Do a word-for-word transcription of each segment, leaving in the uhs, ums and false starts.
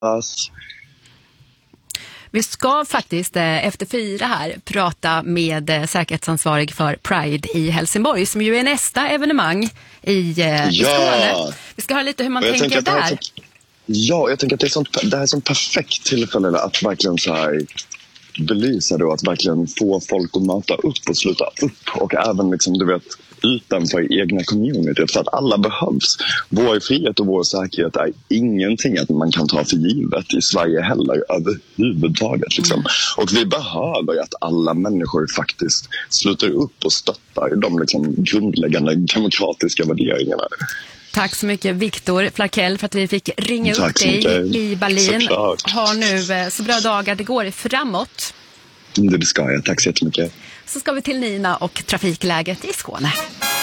Vi ska faktiskt efter fyra här prata med säkerhetsansvarig för Pride i Helsingborg, som ju är nästa evenemang i, ja. i Skåne. Vi ska höra lite hur man tänker, tänker där. Så, ja, jag tänker att det är, sånt, det här är ett sånt perfekt tillfälle att verkligen så här belysa då, att verkligen få folk att möta upp och sluta upp, och även liksom, du vet, utanför egna communityt, för att alla behövs. Vår frihet och vår säkerhet är ingenting att man kan ta för givet i Sverige heller överhuvudtaget liksom. Mm. Och vi behöver att alla människor faktiskt sluter upp och stöttar de liksom grundläggande demokratiska värderingarna. Tack så mycket Viktor Flarkell för att vi fick ringa upp dig i Berlin. Såklart. Ha nu så bra dagar det går framåt. Det ska jag, tack så jättemycket. Så ska vi till Nina och trafikläget i Skåne.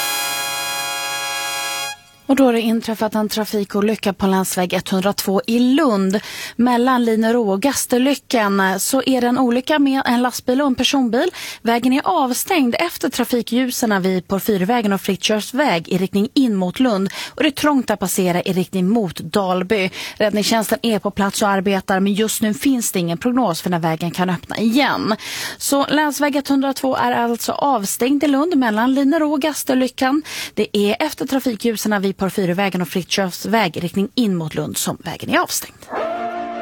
Och då har det inträffat en trafikolycka på länsväg etthundratvå i Lund. Mellan Linnero och Gasterlyckan så är det en olycka med en lastbil och en personbil. Vägen är avstängd efter trafikljusen vid Porfyrvägen och Fritjofs väg i riktning in mot Lund. Och det är trångt att passera i riktning mot Dalby. Räddningstjänsten är på plats och arbetar, men just nu finns det ingen prognos för när vägen kan öppna igen. Så länsväg etthundratvå är alltså avstängd i Lund mellan Linnero och Gasterlyckan. Det är efter trafikljusen vid Porfyrvägen och Fritjofs väg i riktning in mot Lund som vägen är avstängd.